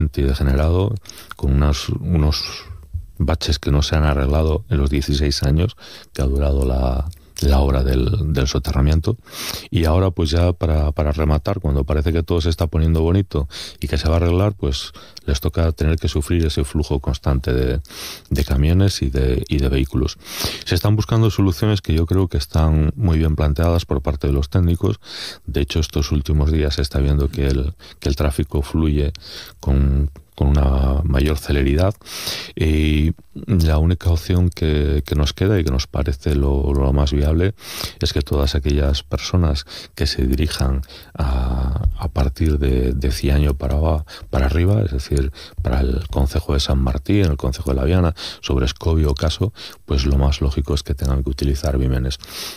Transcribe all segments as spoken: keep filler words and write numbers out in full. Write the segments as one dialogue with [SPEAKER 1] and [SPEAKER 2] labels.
[SPEAKER 1] degenerado, con unos, unos baches que no se han arreglado en los dieciséis años que ha durado la, la obra del, del soterramiento. Y ahora, pues ya para, para rematar, cuando parece que todo se está poniendo bonito y que se va a arreglar, pues les toca tener que sufrir ese flujo constante de, de camiones y de, y de vehículos. Se están buscando soluciones que yo creo que están muy bien planteadas por parte de los técnicos. De hecho, estos últimos días se está viendo que el, que el tráfico fluye con con una mayor celeridad, y la única opción que, que nos queda y que nos parece lo, lo más viable es que todas aquellas personas que se dirijan a, a partir de, de Ciaño para, para arriba, es decir, para el concejo de San Martín, el concejo de La Viana, sobre Escobio o Caso, pues lo más lógico es que tengan que utilizar bimenes.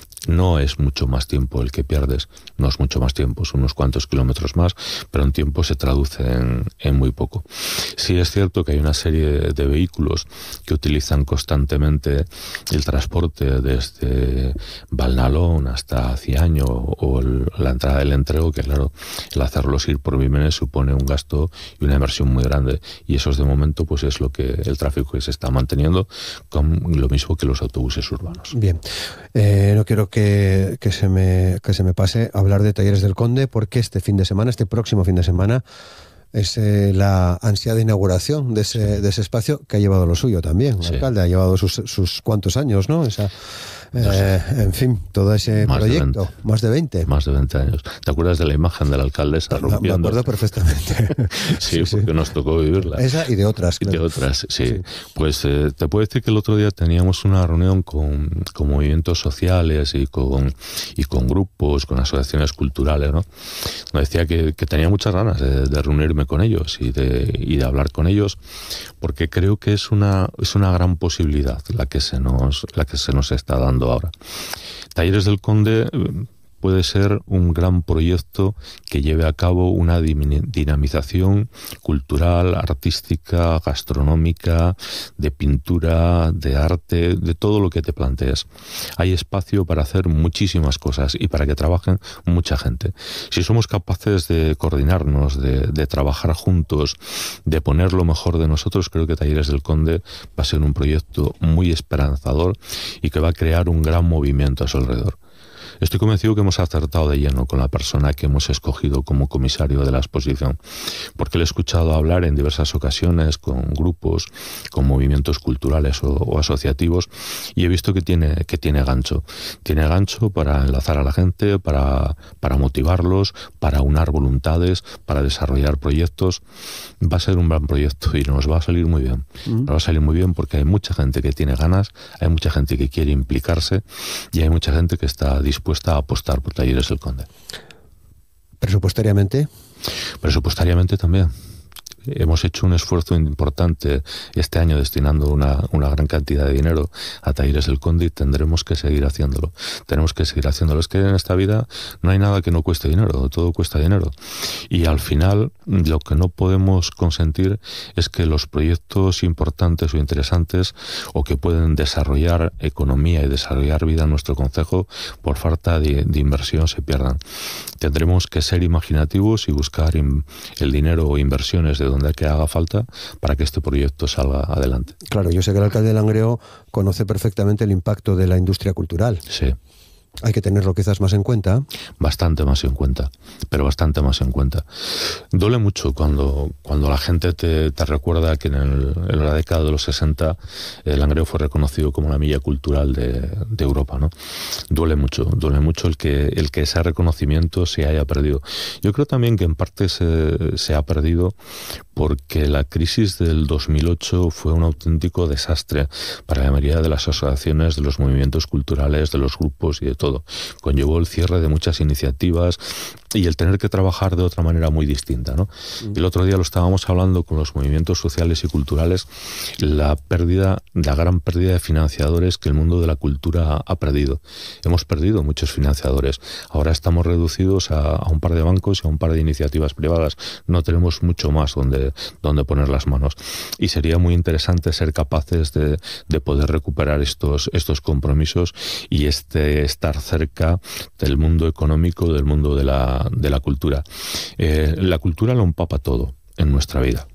[SPEAKER 1] No es mucho más tiempo el que pierdes, no es mucho más tiempo, son unos cuantos kilómetros más, pero en tiempo se traduce en, en muy poco. Sí es cierto que hay una serie de vehículos que utilizan constantemente el transporte desde Valnalón hasta Ciaño o el, la entrada del Entrego, que claro, el hacerlos ir por bimenes supone un gasto y una inversión muy grande, y eso es de momento pues es lo que el tráfico que se está manteniendo, con lo mismo que los autobuses urbanos.
[SPEAKER 2] Bien, eh, no quiero Que, que, se me, que se me pase hablar de Talleres del Conde, porque este fin de semana, este próximo fin de semana, es eh, la ansiada inauguración de ese, de ese espacio que ha llevado lo suyo también. El sí. alcalde ha llevado sus, sus cuantos años, ¿no? Esa, eh, en fin, todo ese más proyecto, de más de veinte.
[SPEAKER 1] Más de veinte años. ¿Te acuerdas de la imagen de la alcaldesa rompiendo?
[SPEAKER 2] Me acuerdo perfectamente.
[SPEAKER 1] sí, sí, porque sí. nos tocó vivirla.
[SPEAKER 2] Esa y de otras.
[SPEAKER 1] Claro. Y de otras, sí. sí. Pues eh, te puedo decir que el otro día teníamos una reunión con, con movimientos sociales y con, y con grupos, con asociaciones culturales, ¿no? Me decía que, que tenía muchas ganas de, de reunirme con ellos y de, y de hablar con ellos, porque creo que es una, es una gran posibilidad la que se nos, la que se nos está dando ahora. Talleres del Conde puede ser un gran proyecto que lleve a cabo una dinamización cultural, artística, gastronómica, de pintura, de arte, de todo lo que te plantees. Hay espacio para hacer muchísimas cosas y para que trabajen mucha gente. Si somos capaces de coordinarnos, de, de trabajar juntos, de poner lo mejor de nosotros, creo que Talleres del Conde va a ser un proyecto muy esperanzador y que va a crear un gran movimiento a su alrededor. Estoy convencido que hemos acertado de lleno con la persona que hemos escogido como comisario de la exposición, porque le he escuchado hablar en diversas ocasiones con grupos, con movimientos culturales o, o asociativos, y he visto que tiene, que tiene gancho. Tiene gancho para enlazar a la gente, para, para motivarlos, para unar voluntades, para desarrollar proyectos. Va a ser un gran proyecto y nos va a salir muy bien. Uh-huh. Nos va a salir muy bien porque hay mucha gente que tiene ganas, hay mucha gente que quiere implicarse y hay mucha gente que está dispuesta a apostar por Talleres del Conde.
[SPEAKER 2] ¿Presupuestariamente?
[SPEAKER 1] Presupuestariamente también. Hemos hecho un esfuerzo importante este año destinando una, una gran cantidad de dinero a Talleres del Conde y tendremos que seguir haciéndolo. Tenemos que seguir haciéndolo. Es que en esta vida no hay nada que no cueste dinero, todo cuesta dinero. Y al final lo que no podemos consentir es que los proyectos importantes o interesantes o que pueden desarrollar economía y desarrollar vida en nuestro concejo por falta de, de inversión se pierdan. Tendremos que ser imaginativos y buscar in, el dinero o inversiones de donde que haga falta para que este proyecto salga adelante.
[SPEAKER 2] Claro, yo sé que el alcalde de Langreo conoce perfectamente el impacto de la industria cultural.
[SPEAKER 1] Sí.
[SPEAKER 2] Hay que tenerlo quizás más en cuenta.
[SPEAKER 1] Bastante más en cuenta, pero bastante más en cuenta. Duele mucho cuando, cuando la gente te, te recuerda que en, el, en la década de los sesenta el Langreo fue reconocido como la milla cultural de, de Europa, ¿no? Duele mucho, duele mucho el que, el que ese reconocimiento se haya perdido. Yo creo también que en parte se, se ha perdido porque la crisis del dos mil ocho fue un auténtico desastre para la mayoría de las asociaciones, de los movimientos culturales, de los grupos y de todo. Conllevó el cierre de muchas iniciativas y el tener que trabajar de otra manera muy distinta, ¿no? Mm. El otro día lo estábamos hablando con los movimientos sociales y culturales, la pérdida, la gran pérdida de financiadores que el mundo de la cultura ha perdido. Hemos perdido muchos financiadores. Ahora estamos reducidos a, a un par de bancos y a un par de iniciativas privadas. No tenemos mucho más donde, donde poner las manos. Y sería muy interesante ser capaces de, de poder recuperar estos, estos compromisos y este estar cerca del mundo económico, del mundo de la de la cultura. Eh, la cultura lo empapa todo en nuestra vida.